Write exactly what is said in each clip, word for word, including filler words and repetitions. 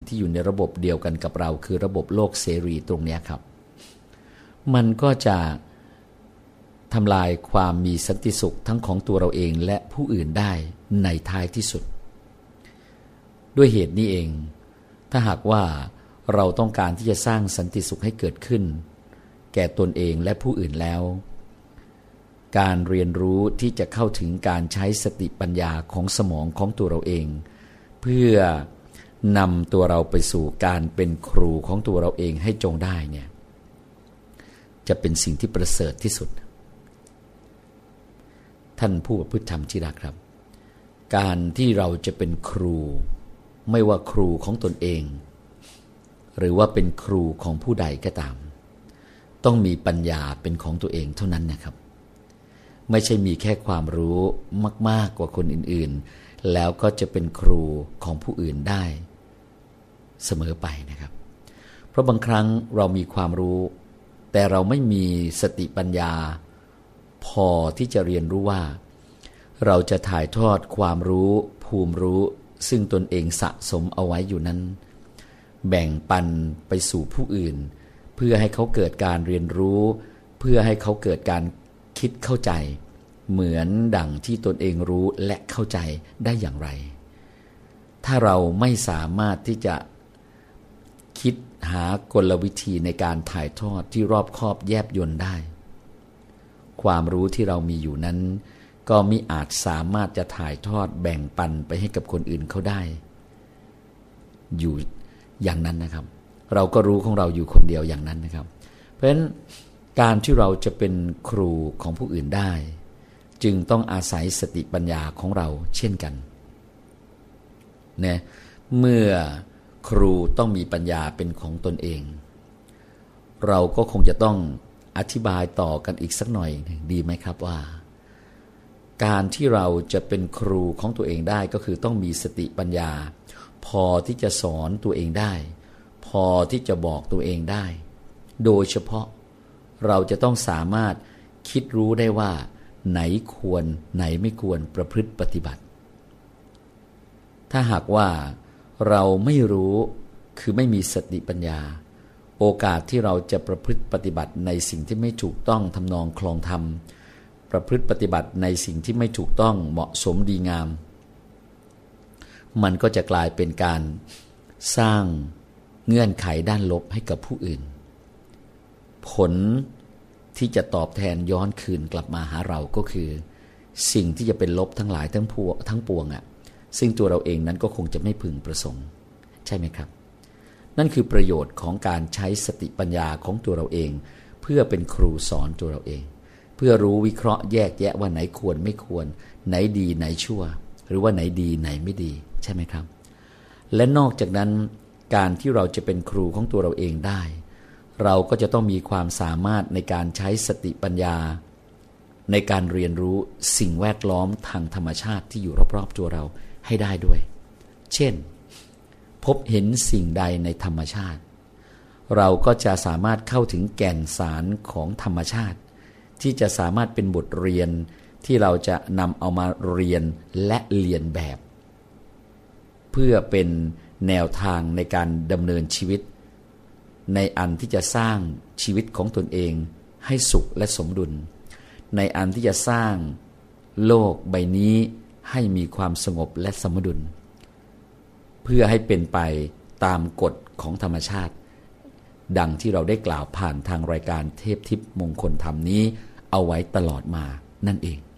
ที่อยู่ในระบบเดียวกันกับเราคือระบบโลกเสรีตรงนี้ครับมันก็จะทำลายความมีสันติสุขทั้งของตัวเราเองและผู้อื่นได้ในท้ายที่สุดด้วยเหตุนี้เองถ้าหากว่าเราต้องการที่จะสร้างสันติสุขให้เกิดขึ้นแก่ตนเองและผู้อื่นแล้วการเรียนรู้ที่จะเข้าถึงการใช้สติปัญญาของสมองของตัวเราเองเพื่อนำตัวเราไปสู่การเป็นครูของตัวเราเองให้จงได้เนี่ยจะเป็นสิ่งที่ประเสริฐที่สุดท่านผู้ประพฤติธรรมที่รักครับการที่เราจะเป็นครูไม่ว่าครูของตนเองหรือว่าเป็นครูของผู้ใดก็ตามต้องมีปัญญาเป็นของตัวเองเท่านั้นนะครับไม่ใช่มีแค่ความรู้มากๆกว่าคนอื่นๆแล้วก็จะเป็นครูของผู้อื่นได้เสมอไปนะครับเพราะบางครั้งเรามีความรู้แต่เราไม่มีสติปัญญาพอที่จะเรียนรู้ว่าเราจะถ่ายทอดความรู้ภูมิรู้ซึ่งตนเองสะสมเอาไว้อยู่นั้นแบ่งปันไปสู่ผู้อื่นเพื่อให้เขาเกิดการเรียนรู้เพื่อให้เขาเกิดการคิดเข้าใจเหมือนดังที่ตนเองรู้และเข้าใจได้อย่างไรถ้าเราไม่สามารถที่จะคิดหากลวิธีในการถ่ายทอดที่รอบคอบแยบยลได้ความรู้ที่เรามีอยู่นั้นก็มิอาจสามารถจะถ่ายทอดแบ่งปันไปให้กับคนอื่นเขาได้อยู่อย่างนั้นนะครับเราก็รู้ของเราอยู่คนเดียวอย่างนั้นนะครับเพราะฉะนั้นการที่เราจะเป็นครูของผู้อื่นได้จึงต้องอาศัยสติปัญญาของเราเช่นกันนะเมื่อครูต้องมีปัญญาเป็นของตนเองเราก็คงจะต้องอธิบายต่อกันอีกสักหน่อยดีไหมครับว่าการที่เราจะเป็นครูของตัวเองได้ก็คือต้องมีสติปัญญาพอที่จะสอนตัวเองได้พอที่จะบอกตัวเองได้โดยเฉพาะเราจะต้องสามารถคิดรู้ได้ว่าไหนควรไหนไม่ควรประพฤติปฏิบัติถ้าหากว่าเราไม่รู้คือไม่มีสติปัญญาโอกาสที่เราจะประพฤติปฏิบัติในสิ่งที่ไม่ถูกต้องทำนองคลองธรรมประพฤติปฏิบัติในสิ่งที่ไม่ถูกต้องเหมาะสมดีงามมันก็จะกลายเป็นการสร้างเงื่อนไขด้านลบให้กับผู้อื่นผลที่จะตอบแทนย้อนคืนกลับมาหาเราก็คือสิ่งที่จะเป็นลบทั้งหลายทั้งพวงทั้งปวงอ่ะซึ่งตัวเราเองนั้นก็คงจะไม่พึงประสงค์ใช่ไหมครับนั่นคือประโยชน์ของการใช้สติปัญญาของตัวเราเองเพื่อเป็นครูสอนตัวเราเองเพื่อรู้วิเคราะห์แยกแยะว่าไหนควรไม่ควรไหนดีไหนชั่วหรือว่าไหนดีไหนไม่ดีใช่ไหมครับและนอกจากนั้นการที่เราจะเป็นครูของตัวเราเองได้เราก็จะต้องมีความสามารถในการใช้สติปัญญาในการเรียนรู้สิ่งแวดล้อมทางธรรมชาติที่อยู่รอบๆตัวเราให้ได้ด้วยเช่นพบเห็นสิ่งใดในธรรมชาติเราก็จะสามารถเข้าถึงแก่นสารของธรรมชาติที่จะสามารถเป็นบทเรียนที่เราจะนำเอามาเรียนและเรียนแบบเพื่อเป็นแนวทางในการดำเนินชีวิตในอันที่จะสร้างชีวิตของตนเองให้สุขและสมดุลในอันที่จะสร้างโลกใบนี้ให้มีความสงบและสมดุลเพื่อให้เป็นไปตามกฎของธรรมชาติดังที่เราได้กล่าวผ่านทางรายการเทพทิพย์มงคลธรรมนี้เอาไว้ตลอดมานั่นเอง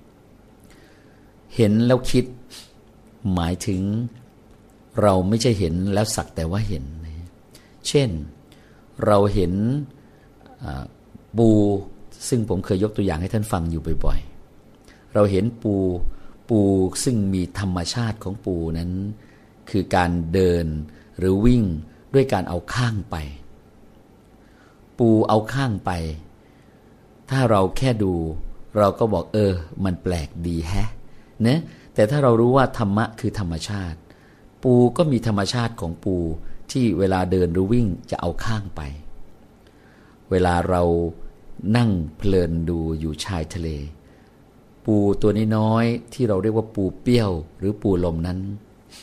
เห็นแล้วคิดหมายถึงเราไม่ใช่เห็นแล้วสักแต่ว่าเห็นเช่นเราเห็นปูซึ่งผมเคยยกตัวอย่างให้ท่านฟังอยู่บ่อยๆเราเห็นปูปูซึ่งมีธรรมชาติของปูนั้นคือการเดินหรือวิ่งด้วยการเอาข้างไปปูเอาข้างไปถ้าเราแค่ดูเราก็บอกเออมันแปลกดีแฮะนะแต่ถ้าเรารู้ว่าธรรมะคือธรรมชาติปูก็มีธรรมชาติของปูที่เวลาเดินหรือวิ่งจะเอาข้างไปเวลาเรานั่งเพลินดูอยู่ชายทะเลปูตัวน้อยๆที่เราเรียกว่าปูเปี้ยวหรือปูลมนั้น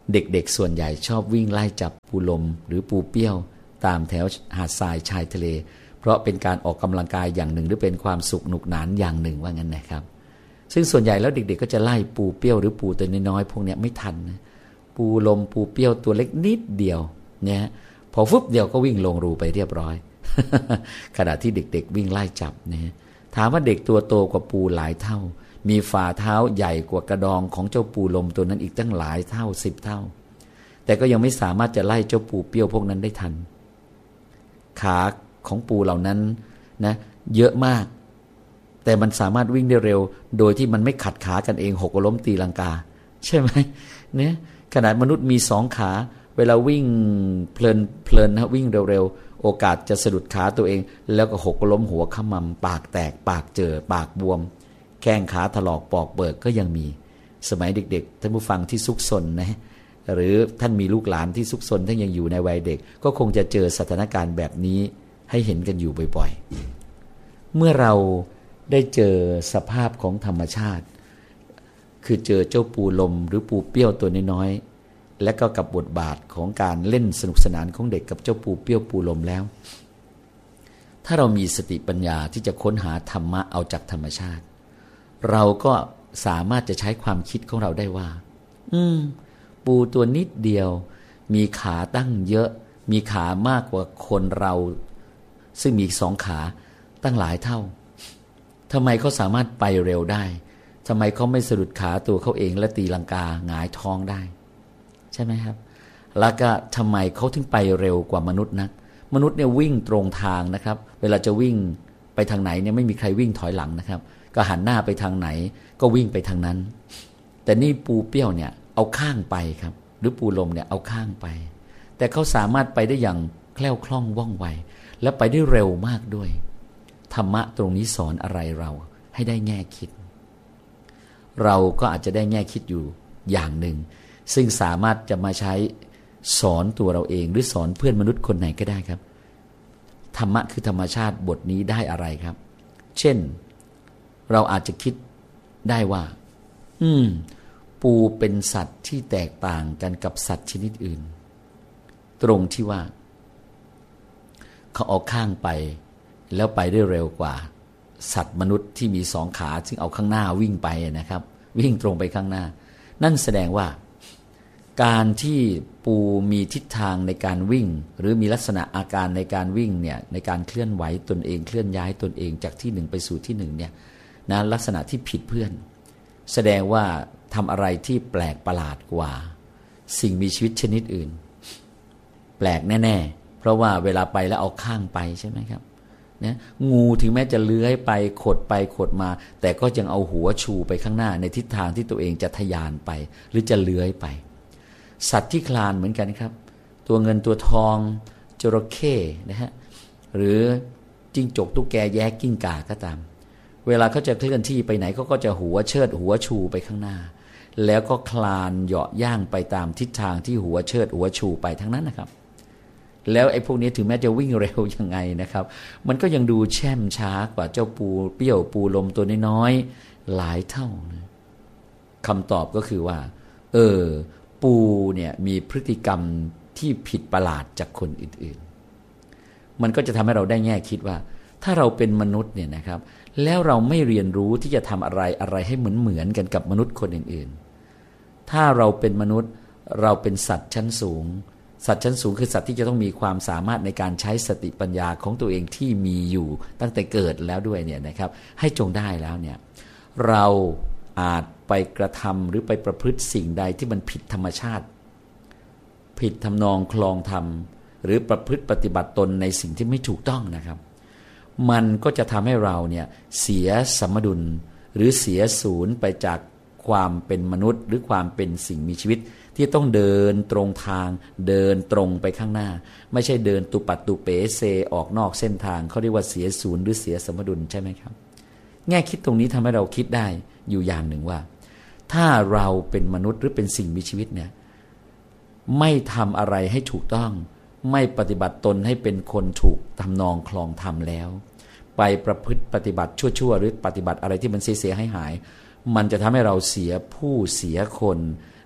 เด็กๆส่วนใหญ่ชอบวิ่งไล่จับปูลมหรือปูเปี้ยวตามแถวหาดทรายชายทะเลเพราะเป็นการออกกำลังกายอย่างหนึ่งหรือเป็นความสุขหนุกหนานอย่างหนึ่งว่างั้นนะครับซึ่งส่วนใหญ่แล้วเด็กๆก็จะไล่ปูเปี้ยวหรือปูตัวน้อยๆพวกนี้ไม่ทันนะปูลมปูเปี้ยวตัวเล็กนิดเดียวเนี่ยพอฟึบเดียวก็วิ่งลงรูไปเรียบร้อย ขณะที่เด็กๆวิ่งไล่จับนะถามว่าเด็กตัวโตกว่าปูหลายเท่ามีฝ่าเท้าใหญ่กว่ากระดองของเจ้าปูลมตัวนั้นอีกตั้งหลายเท่าสิบเท่าแต่ก็ยังไม่สามารถจะไล่เจ้าปูเปี้ยวพวกนั้นได้ทันขาของปูเหล่านั้นนะเยอะมากแต่มันสามารถวิ่งได้เร็วโดยที่มันไม่ขัดขากันเองหกล้มตีลังกาใช่ไหมเนี่ยขนาดมนุษย์มีสองขาเวลาวิ่งเพลินเพลินนะวิ่งเร็วๆโอกาสจะสะดุดขาตัวเองแล้วก็หกล้มหัวขมำปากแตกปากเจอปากบวมแข้งขาถลอกปอกเบิกก็ยังมีสมัยเด็กๆท่านผู้ฟังที่ซุกซนนะหรือท่านมีลูกหลานที่ซุกซนท่านยังอยู่ในวัยเด็กก็คงจะเจอสถานการณ์แบบนี้ให้เห็นกันอยู่บ่อยๆเมื่อเราได้เจอสภาพของธรรมชาติคือเจอเจ้าปูลมหรือปูเปี้ยวตัวน้อยๆและก็กับบทบาทของการเล่นสนุกสนานของเด็กกับเจ้าปูเปี้ยวปูลมแล้วถ้าเรามีสติปัญญาที่จะค้นหาธรรมะเอาจากธรรมชาติเราก็สามารถจะใช้ความคิดของเราได้ว่าอืมปูตัวนิดเดียวมีขาตั้งเยอะมีขามากกว่าคนเราซึ่งมีสองขาตั้งหลายเท่าทำไมเขาสามารถไปเร็วได้ทำไมเขาไม่สะดุดขาตัวเขาเองและตีลังกาหงายท้องได้ใช่ไหมครับแล้วก็ทำไมเขาถึงไปเร็วกว่ามนุษย์นักมนุษย์เนี่ยวิ่งตรงทางนะครับเวลาจะวิ่งไปทางไหนเนี่ยไม่มีใครวิ่งถอยหลังนะครับก็หันหน้าไปทางไหนก็วิ่งไปทางนั้นแต่นี่ปูเปี้ยวเนี่ยเอาข้างไปครับหรือปูลมเนี่ยเอาข้างไปแต่เขาสามารถไปได้อย่างแคล่วคล่องว่องไวและไปได้เร็วมากด้วยธรรมะตรงนี้สอนอะไรเราให้ได้แง่คิดเราก็อาจจะได้แง่คิดอยู่อย่างหนึ่งซึ่งสามารถจะมาใช้สอนตัวเราเองหรือสอนเพื่อนมนุษย์คนไหนก็ได้ครับธรรมะคือธรรมชาติบทนี้ได้อะไรครับเช่นเราอาจจะคิดได้ว่าอืมปูเป็นสัตว์ที่แตกต่างกันกับสัตว์ชนิดอื่นตรงที่ว่าเขาเอาข้างไปแล้วไปได้เร็วกว่าสัตว์มนุษย์ที่มีสองขาซึ่งเอาข้างหน้าวิ่งไปนะครับวิ่งตรงไปข้างหน้านั่นแสดงว่าการที่ปูมีทิศทางในการวิ่งหรือมีลักษณะอาการในการวิ่งเนี่ยในการเคลื่อนไหวตนเองเคลื่อนย้ายตนเองจากที่หนึ่งไปสู่ที่หนึ่งเนี่ยนะลักษณะที่ผิดเพื่อนแสดงว่าทำอะไรที่แปลกประหลาดกว่าสิ่งมีชีวิตชนิดอื่นแปลกแน่ๆเพราะว่าเวลาไปแล้วเอาข้างไปใช่ไหมครับนะงูถึงแม้จะเลื้อยไปขดไปขดมาแต่ก็ยังเอาหัวชูไปข้างหน้าในทิศทางที่ตัวเองจะทะยานไปหรือจะเลื้อยไปสัตว์ที่คลานเหมือนกันครับตัวเงินตัวทองจระเข้นะฮะหรือจิ้งจกตุ๊กแกแย้กิ้งก่าก็ตามเวลาเขาจะเคลื่อนที่ไปไหนเขาก็จะหัวเชิดหัวชูไปข้างหน้าแล้วก็คลานเหาะย่างไปตามทิศทางที่หัวเชิดหัวชูไปทั้งนั้นนะครับแล้วไอ้พวกนี้ถึงแม้จะวิ่งเร็วยังไงนะครับมันก็ยังดูแช่มช้ากว่าเจ้าปูเปี้ยวปูลมตัวน้อยๆหลายเท่านะคำตอบก็คือว่าเออปูเนี่ยมีพฤติกรรมที่ผิดประหลาดจากคนอื่นๆมันก็จะทำให้เราได้แง่คิดว่าถ้าเราเป็นมนุษย์เนี่ยนะครับแล้วเราไม่เรียนรู้ที่จะทำอะไรอะไรให้เหมือนเหมือนกันกับมนุษย์คนอื่นๆถ้าเราเป็นมนุษย์เราเป็นสัตว์ชั้นสูงสัตว์ชั้นสูงคือสัตว์ที่จะต้องมีความสามารถในการใช้สติปัญญาของตัวเองที่มีอยู่ตั้งแต่เกิดแล้วด้วยเนี่ยนะครับให้จงได้แล้วเนี่ยเราอาจไปกระทำหรือไปประพฤติสิ่งใดที่มันผิดธรรมชาติผิดทำนองคลองธรรมหรือประพฤติปฏิบัติตนในสิ่งที่ไม่ถูกต้องนะครับมันก็จะทำให้เราเนี่ยเสียสมดุลหรือเสียศูนย์ไปจากความเป็นมนุษย์หรือความเป็นสิ่งมีชีวิตที่ต้องเดินตรงทางเดินตรงไปข้างหน้าไม่ใช่เดินตุปัดตุเป๋เซออกนอกเส้นทางเขาเรียกว่าเสียศูนย์หรือเสียสมดุลใช่ไหมครับแง่คิดตรงนี้ทำให้เราคิดได้อยู่อย่างหนึ่งว่าถ้าเราเป็นมนุษย์หรือเป็นสิ่งมีชีวิตเนี่ยไม่ทำอะไรให้ถูกต้องไม่ปฏิบัติตนให้เป็นคนถูกทำนองคลองธรรมแล้วไปประพฤติปฏิบัติชั่วๆหรือปฏิบัติอะไรที่มันเสียหายหายมันจะทำให้เราเสียผู้เสียคน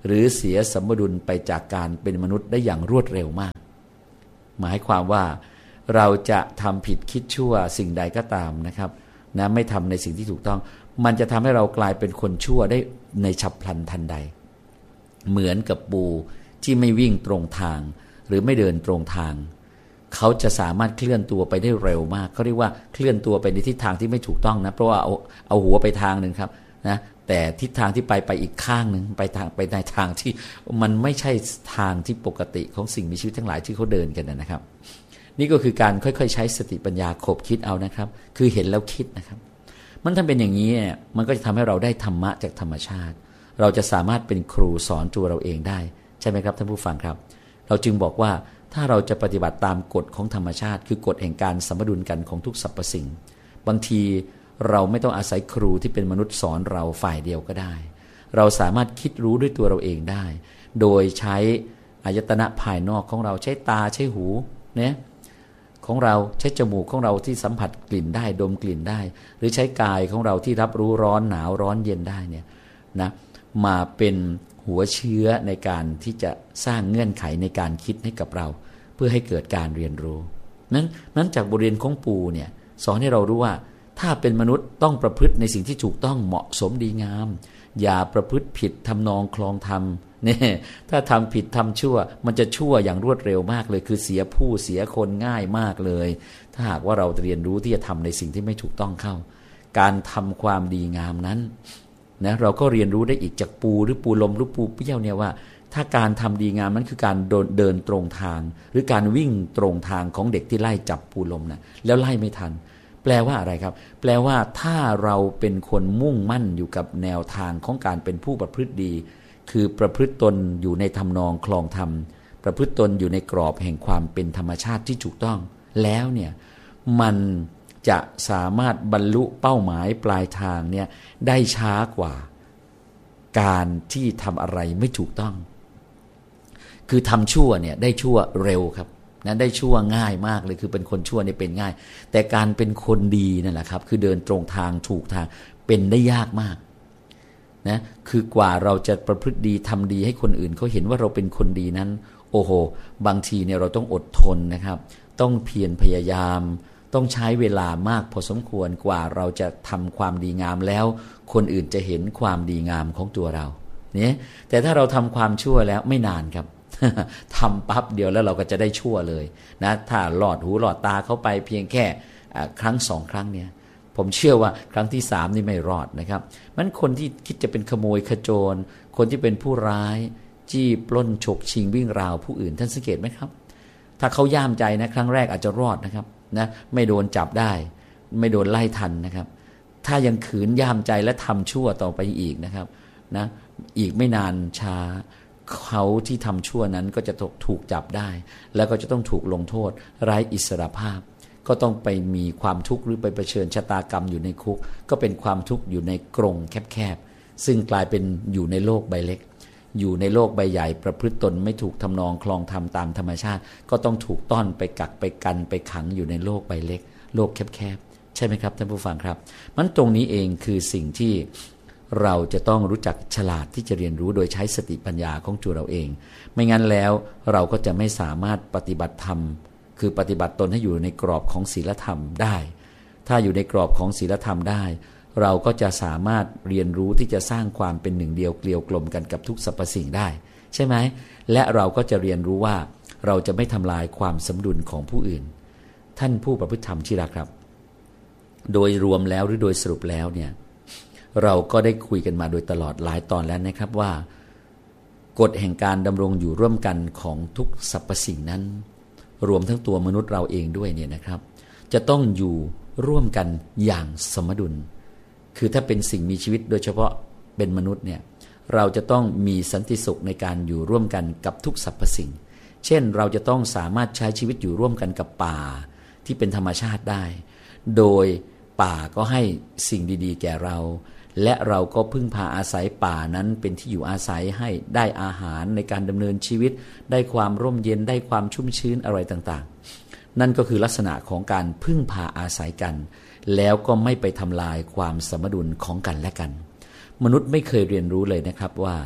หรือเสียสมดุลไปจากการเป็นมนุษย์ได้อย่างรวดเร็วมากหมายความว่าเราจะทำผิดคิดชั่วสิ่งใดก็ตามนะครับนะไม่ทำในสิ่งที่ถูกต้องมันจะทำให้เรากลายเป็นคนชั่วได้ในฉับพลันทันใดเหมือนกับปูที่ไม่วิ่งตรงทางหรือไม่เดินตรงทางเขาจะสามารถเคลื่อนตัวไปได้เร็วมากเขาเรียกว่าเคลื่อนตัวไปในทิศทางที่ไม่ถูกต้องนะเพราะว่าเอาเอาหัวไปทางนึงครับนะแต่ทิศทางที่ไปไปอีกข้างนึงไปทางไปในทางที่มันไม่ใช่ทางที่ปกติของสิ่งมีชีวิตทั้งหลายที่เขาเดินกันนะครับนี่ก็คือการค่อยๆใช้สติปัญญาขบคิดเอานะครับคือเห็นแล้วคิดนะครับมันทำเป็นอย่างนี้เนี่ยมันก็จะทำให้เราได้ธรรมะจากธรรมชาติเราจะสามารถเป็นครูสอนตัวเราเองได้ใช่ไหมครับท่านผู้ฟังครับเราจึงบอกว่าถ้าเราจะปฏิบัติตามกฎของธรรมชาติคือกฎแห่งการสมดุลกันของทุกสรรพสิ่งบางทีเราไม่ต้องอาศัยครูที่เป็นมนุษย์สอนเราฝ่ายเดียวก็ได้เราสามารถคิดรู้ด้วยตัวเราเองได้โดยใช้อายตนะภายนอกของเราใช้ตาใช้หูเนี่ยของเราใช้จมูกของเราที่สัมผัสกลิ่นได้ดมกลิ่นได้หรือใช้กายของเราที่รับรู้ร้อนหนาวร้อนเย็นได้เนี่ยนะมาเป็นหัวเชื้อในการที่จะสร้างเงื่อนไขในการคิดให้กับเราเพื่อให้เกิดการเรียนรู้นั้นนั้นจากบทเรียนของปู่เนี่ยสอนให้เรารู้ว่าถ้าเป็นมนุษย์ต้องประพฤติในสิ่งที่ถูกต้องเหมาะสมดีงามอย่าประพฤติผิดทำนองคลองธรรมเนี่ยถ้าทำผิดทำชั่วมันจะชั่วอย่างรวดเร็วมากเลยคือเสียผู้เสียคนง่ายมากเลยถ้าหากว่าเราเรียนรู้ที่จะทำในสิ่งที่ไม่ถูกต้องเข้าการทำความดีงามนั้นนะเราก็เรียนรู้ได้อีกจากปูหรือปูลมหรือปูเปี้ยวเนี่ยว่าถ้าการทำดีงามนั้นคือการเดินตรงทางหรือการวิ่งตรงทางของเด็กที่ไล่จับปูลมนะแล้วไล่ไม่ทันแปลว่าอะไรครับแปลว่าถ้าเราเป็นคนมุ่งมั่นอยู่กับแนวทางของการเป็นผู้ประพฤติดีคือประพฤติตนอยู่ในทำนองคลองธรรมประพฤติตนอยู่ในกรอบแห่งความเป็นธรรมชาติที่ถูกต้องแล้วเนี่ยมันจะสามารถบรรลุเป้าหมายปลายทางเนี่ยได้ช้ากว่าการที่ทำอะไรไม่ถูกต้องคือทำชั่วเนี่ยได้ชั่วเร็วครับนะได้ชั่วง่ายมากเลยคือเป็นคนชั่วเนี่ยเป็นง่ายแต่การเป็นคนดีนั่นแหละครับคือเดินตรงทางถูกทางเป็นได้ยากมากนะคือกว่าเราจะประพฤติดีทำดีให้คนอื่นเขาเห็นว่าเราเป็นคนดีนั้นโอ้โหบางทีเนี่ยเราต้องอดทนนะครับต้องเพียรพยายามต้องใช้เวลามากพอสมควรกว่าเราจะทำความดีงามแล้วคนอื่นจะเห็นความดีงามของตัวเราเนี่ยแต่ถ้าเราทำความชั่วแล้วไม่นานครับ ทำปั๊บเดียวแล้วเราก็จะได้ชั่วเลยนะถ้าหลอดหูหลอดตาเข้าไปเพียงแค่ครั้งสองครั้งเนี่ยผมเชื่อว่าครั้งที่สามนี่ไม่รอดนะครับมันคนที่คิดจะเป็นขโมยขโจรคนที่เป็นผู้ร้ายจี้ปล้นฉกชิงวิ่งราวผู้อื่นท่านสังเกตไหมครับถ้าเขาย่ามใจนะครั้งแรกอาจจะรอดนะครับนะไม่โดนจับได้ไม่โดนไล่ทันนะครับถ้ายังขืนย่ามใจและทำชั่วต่อไปอีกนะครับนะอีกไม่นานช้าเขาที่ทำชั่วนั้นก็จะถูกจับได้แล้วก็จะต้องถูกลงโทษไร้อิสรภาพก็ต้องไปมีความทุกข์หรือไปเผชิญชะตากรรมอยู่ในคุกก็เป็นความทุกข์อยู่ในกรงแคบๆซึ่งกลายเป็นอยู่ในโลกใบเล็กอยู่ในโลกใบใหญ่ประพฤติตนไม่ถูกทำนองคลองธรรมตามธรรมชาติก็ต้องถูกต้อนไปกักไปกันไปขังอยู่ในโลกใบเล็กโลกแคบๆใช่ไหมครับท่านผู้ฟังครับมันตรงนี้เองคือสิ่งที่เราจะต้องรู้จักฉลาดที่จะเรียนรู้โดยใช้สติปัญญาของตัวเราเองไม่งั้นแล้วเราก็จะไม่สามารถปฏิบัติธรรมคือปฏิบัติตนให้อยู่ในกรอบของศีลธรรมได้ถ้าอยู่ในกรอบของศีลธรรมได้เราก็จะสามารถเรียนรู้ที่จะสร้างความเป็นหนึ่งเดียวเกลียวกลมกันกับทุกสรรพสิ่งได้ใช่ไหมและเราก็จะเรียนรู้ว่าเราจะไม่ทำลายความสมดุลของผู้อื่นท่านผู้ประพฤติธรรมที่รักครับโดยรวมแล้วหรือโดยสรุปแล้วเนี่ยเราก็ได้คุยกันมาโดยตลอดหลายตอนแล้วนะครับว่ากฎแห่งการดำรงอยู่ร่วมกันของทุกสรรพสิ่งนั้นรวมทั้งตัวมนุษย์เราเองด้วยเนี่ยนะครับจะต้องอยู่ร่วมกันอย่างสมดุลคือถ้าเป็นสิ่งมีชีวิตโดยเฉพาะเป็นมนุษย์เนี่ยเราจะต้องมีสันติสุขในการอยู่ร่วมกันกับทุกสรรพสิ่งเช่นเราจะต้องสามารถใช้ชีวิตอยู่ร่วมกันกับป่าที่เป็นธรรมชาติได้โดยป่าก็ให้สิ่งดีๆแก่เราและเราก็พึ่งพาอาศัยป่านั้นเป็นที่อยู่อาศัยให้ได้อาหารในการดำเนินชีวิตได้ความร่มเย็นได้ความชุ่มชื้นอะไรต่างๆนั่นก็คือลักษณะของการพึ่งพาอาศัยกันแล้วก็ไม่ไปทำลายความสมดุลของกันและกันมนุษย์ไม่เคยเรียนรู้เลยนะครับว่า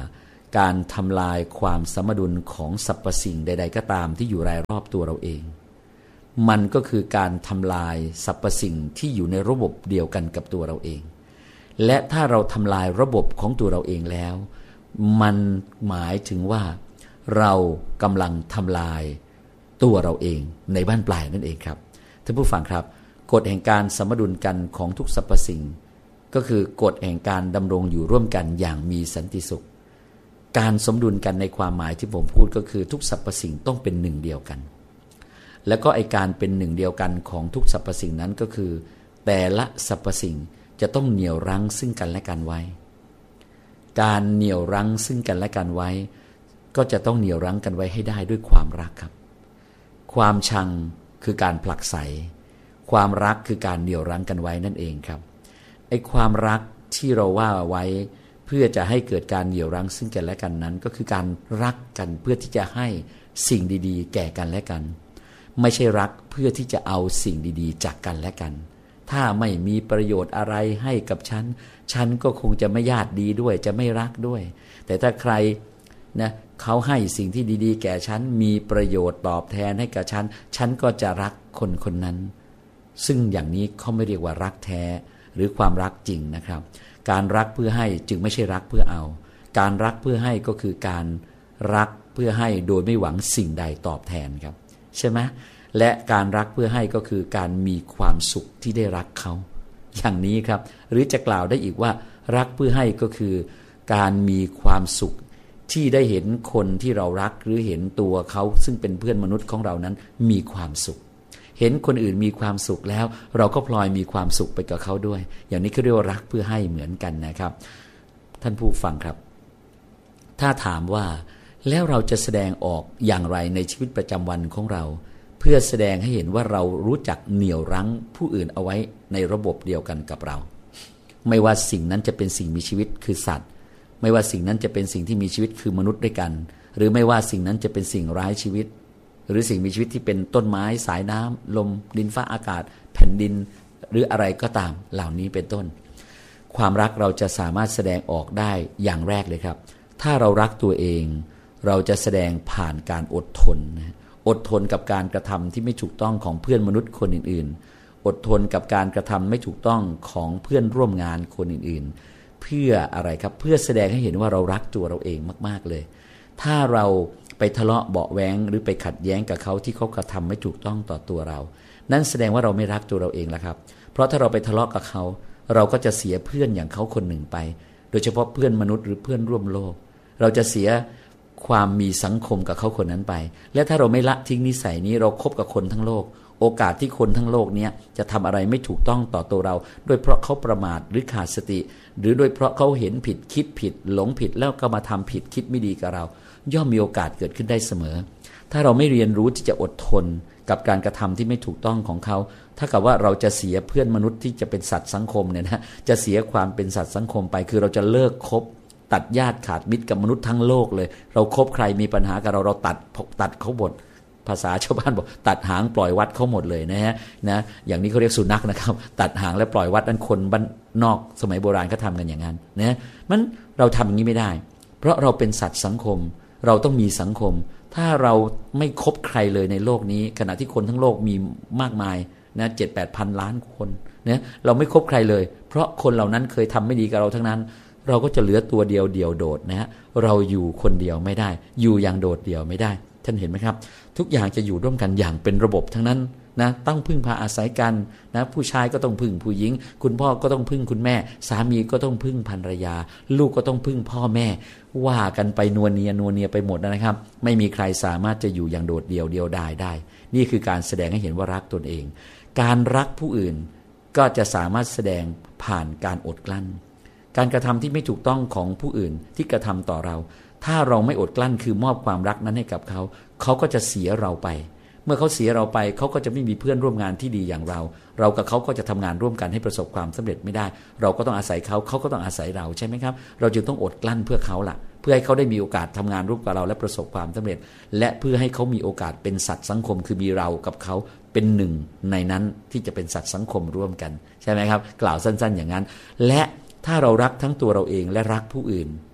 การทำลายความสมดุลของสรรพสิ่งใดๆก็ตามที่อยู่รายรอบตัวเราเองมันก็คือการทำลายสรรพสิ่งที่อยู่ในระบบเดียวกันกับตัวเราเองและถ้าเราทำลายระบบของตัวเราเองแล้วมันหมายถึงว่าเรากำลังทำลายตัวเราเองในบ้านปลายนั่นเองครับท่านผู้ฟังครับกฎแห่งการสมดุลกันของทุกสรรพสิ่งก็คือกฎแห่งการดำรงอยู่ร่วมกันอย่างมีสันติสุขการสมดุลกันในความหมายที่ผมพูดก็คือทุกสรรพสิ่งต้องเป็นหนึ่งเดียวกันแล้วก็ไอการเป็นหนึ่งเดียวกันของทุกสรรพสิ่งนั้นก็คือแต่ละสรรพสิ่งจะต้องเหนี่ยวรั้งซึ่งกันและกันไว้การเหนี่ยวรั้งซึ่งกันและกันไว้ก็จะต้องเหนี่ยวรั้งกันไว้ให้ได้ด้วยความรักครับความชังคือการผลักไสความรักคือการเหนี่ยวรั้งกันไว้นั่นเองครับไอ้ความรักที่เราว่าไว้เพื่อจะให้เกิดการเหนี่ยวรั้งซึ่งกันและกันนั้นก็คือการรักกันเพื่อที่จะให้สิ่งดีๆแก่กันและกันไม่ใช่รักเพื่อที่จะเอาสิ่งดีๆจากกันและกันถ้าไม่มีประโยชน์อะไรให้กับฉันฉันก็คงจะไม่ญาติดีด้วยจะไม่รักด้วยแต่ถ้าใครนะเขาให้สิ่งที่ดีๆแก่ฉันมีประโยชน์ตอบแทนให้กับฉันฉันก็จะรักคนคนนั้นซึ่งอย่างนี้เขาไม่เรียกว่ารักแท้หรือความรักจริงนะครับการรักเพื่อให้จึงไม่ใช่รักเพื่อเอาการรักเพื่อให้ก็คือการรักเพื่อให้โดยไม่หวังสิ่งใดตอบแทนครับใช่ไหมและการรักเพื่อให้ก็คือการมีความสุขที่ได้รักเขาอย่างนี้ครับหรือจะกล่าวได้อีกว่ารักเพื่อให้ก็คือการมีความสุขที่ได้เห็นคนที่เรารักหรือเห็นตัวเขาซึ่งเป็นเพื่อนมนุษย์ของเรานั้นมีความสุขเห็นคนอื่นมีความสุขแล้วเราก็พลอยมีความสุขไปกับเขาด้วยอย่างนี้เขาเรียกว่ารักเพื่อให้เหมือนกันนะครับท่านผู้ฟังครับถ้าถามว่าแล้วเราจะแสดงออกอย่างไรในชีวิตประจำวันของเราเพื่อแสดงให้เห็นว่าเรารู้จักเหนี่ยวรั้งผู้อื่นเอาไว้ในระบบเดียวกันกับเราไม่ว่าสิ่งนั้นจะเป็นสิ่งมีชีวิตคือสัตว์ไม่ว่าสิ่งนั้นจะเป็นสิ่งที่มีชีวิตคือมนุษย์ด้วยกันหรือไม่ว่าสิ่งนั้นจะเป็นสิ่งไร้ชีวิตหรือสิ่งมีชีวิตที่เป็นต้นไม้สายน้ำลมดินฟ้าอากาศแผ่นดินหรืออะไรก็ตามเหล่านี้เป็นต้นความรักเราจะสามารถแสดงออกได้อย่างแรกเลยครับถ้าเรารักตัวเองเราจะแสดงผ่านการอดทนอดทนกับการกระทำที่ไม่ถูกต้องของเพื่อนมนุษย์คนอื่นๆอดทนกับการกระทำไม่ถูกต้องของเพื่อนร่วมงานคนอื่นๆเพื่ออะไรครับเพื่อแสดงให้เห็นว่าเรารักตัวเราเองมากๆเลยถ้าเราไปทะเลาะเบาะแว้งหรือไปขัดแย้งกับเขาที่เขากระทำไม่ถูกต้องต่อตัวเรานั่นแสดงว่าเราไม่รักตัวเราเองแล้วครับเพราะถ้าเราไปทะเลาะกับเขาเราก็จะเสียเพื่อนอย่างเขาคนหนึ่งไปโดยเฉพาะเพื่อนมนุษย์หรือเพื่อนร่วมโลกเราจะเสียความมีสังคมกับเขาคนนั้นไปและถ้าเราไม่ละทิ้งนิสัยนี้เราคบกับคนทั้งโลกโอกาสที่คนทั้งโลกนี้จะทำอะไรไม่ถูกต้องต่อตัวเราโดยเพราะเขาประมาทหรือขาดสติหรือโดยเพราะเขาเห็นผิดคิดผิดหลงผิดแล้วก็มาทำผิดคิดไม่ดีกับเราย่อมมีโอกาสเกิดขึ้นได้เสมอถ้าเราไม่เรียนรู้ที่จะอดทนกับการกระทำที่ไม่ถูกต้องของเขาถ้ากับว่าเราจะเสียเพื่อนมนุษย์ที่จะเป็นสัตว์สังคมเนี่ยนะจะเสียความเป็นสัตว์สังคมไปคือเราจะเลิกคบตัดญาติขาดมิตรกับมนุษย์ทั้งโลกเลยเราคบใครมีปัญหากับเราเราตัดตัดเขาหมดภาษาชาวบ้านบอกตัดหางปล่อยวัดเขาหมดเลยนะฮะนะอย่างนี้เขาเรียกสุนัขนะครับตัดหางและปล่อยวัดนั่นคนบ้านนอกสมัยโบราณเขาทำกันอย่างนั้นนะมันเราทำอย่างนี้ไม่ได้เพราะเราเป็นสัตว์สังคมเราต้องมีสังคมถ้าเราไม่คบใครเลยในโลกนี้ขณะที่คนทั้งโลกมีมากมายนะเจ็ดแปดพันล้านคนเนี่ยเราไม่คบใครเลยเพราะคนเหล่านั้นเคยทำไม่ดีกับเราทั้งนั้นเราก็จะเหลือตัวเดียวเดียวโดดนะฮะเราอยู่คนเดียวไม่ได้อยู่อย่างโดดเดี่ยวไม่ได้ท่านเห็นไหมครับทุกอย่างจะอยู่ร่วมกันอย่างเป็นระบบทั้งนั้นนะต้องพึ่งพาอาศัยกันนะผู้ชายก็ต้องพึ่งผู้หญิงคุณพ่อก็ต้องพึ่งคุณแม่สามีก็ต้องพึ่งภรรยาลูกก็ต้องพึ่งพ่อแม่ว่ากันไปนัวเนียนัวเนียไปหมดนะครับไม่มีใครสามารถจะอยู่อย่างโดดเดี่ยวเดียวดายได้นี่คือการแสดงให้เห็นว่ารักตนเองการรักผู้อื่นก็จะสามารถแสดงผ่านการอดกลั้นการกระทำที่ไม่ถูกต้องของผู้อื่นที่กระทำต่อเราถ้าเราไม่อดกลั้นคือมอบความรักนั้นให้กับเขาเขาก็จะเสียเราไปเมื่อเขาเสียเราไปเขาก็จะไม่มีเพื่อนร่วมงานที่ดีอย่างเราเรากับเขาก็จะทำงานร่วมกันให้ประสบความสำเร็จไม่ได้เราก็ต้องอาศัยเขาเขาก็ต้องอาศัยเราใช่ไหมครับเราจึงต้องอดกลั้นเพื่อเขาล่ะเพื่อให้เขาได้มีโอกาสทำงานร่วมกับเราและประสบความสำเร็จและเพื่อให้เขามีโอกาสเป็นสัตว์สังคมคือมีเรากับเขาเป็นหนึ่งในนั้นที่จะเป็นสัตว์สังคมร่วมกันใช่ไหมครับกล่าวสั้นๆอย่างนั้นและถ้าเรารักทั้งตัวเราเองและรักผู้อื่น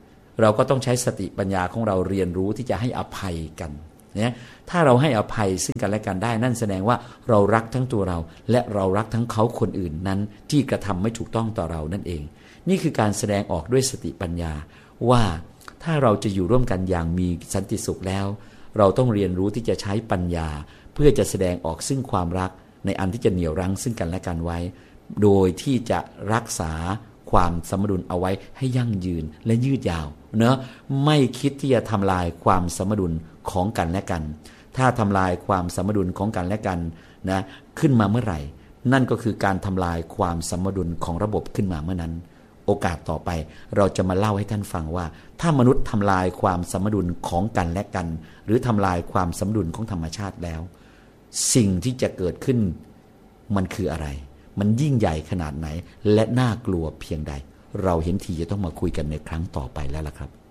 เราก็ต้องใช้สติปัญญาของเราเรียนรู้ที่จะให้อภัยกันเนี่ยถ้าเราให้อภัยซึ่งกันและกันได้นั่นแสดงว่าเรารักทั้งตัวเราและเรารักทั้งเขาคนอื่นนั้นที่กระทำไม่ถูกต้องต่อเรานั่นเองนี่คือการแสดงออกด้วยสติปัญญาว่าถ้าเราจะอยู่ร่วมกันอย่างมีสันติสุขแล้วเราต้องเรียนรู้ที่จะใช้ปัญญาเพื่อจะแสดงออกซึ่งความรักในอันที่จะเหนี่ยวรั้งซึ่งกันและกันไว้โดยที่จะรักษาความสมดุลเอาไว้ให้ยั่งยืนและยืดยาวเนอะไม่คิดที่จะทำลายความสมดุลของกันและกันถ้าทำลายความสมดุลของกันและกันนะขึ้นมาเมื่อไหร่นั่นก็คือการทำลายความสมดุลของระบบขึ้นมาเมื่อนั้นโอกาสต่อไปเราจะมาเล่าให้ท่านฟังว่าถ้ามนุษย์ทำลายความสมดุลของกันและกันหรือทำลายความสมดุลของธรรมชาติแล้วสิ่งที่จะเกิดขึ้นมันคืออะไรมันยิ่งใหญ่ขนาดไหนและน่ากลัวเพียงใดเราเห็นทีจะต้องมาคุยกันในครั้งต่อไปแล้วล่ะครับ